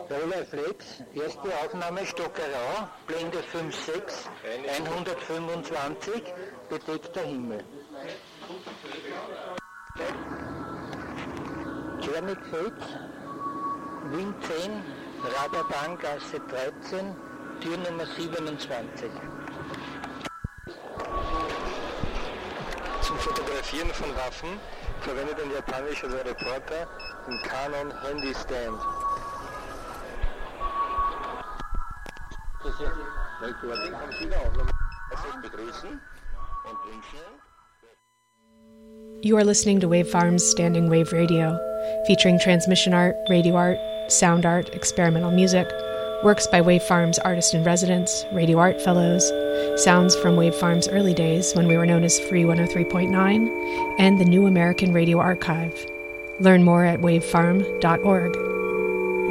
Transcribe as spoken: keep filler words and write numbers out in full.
Rolleiflex, erste Aufnahme Stockerau, Blende fünf sechs, hundertfünfundzwanzig, bedeckter Himmel. Czernigfeld, Wind zehn, Radarbahn, Gasse dreizehn, Tür Nummer siebenundzwanzig. Zum Fotografieren von Waffen verwendet ein japanischer Reporter den Canon Handy Stand. You are listening to Wave Farms Standing Wave Radio, featuring transmission art, radio art, sound art, experimental music, works by Wave Farms artist-in-residence, radio art fellows, sounds from Wave Farms' early days when we were known as Free one oh three point nine, and the New American Radio Archive. Learn more at wavefarm dot org.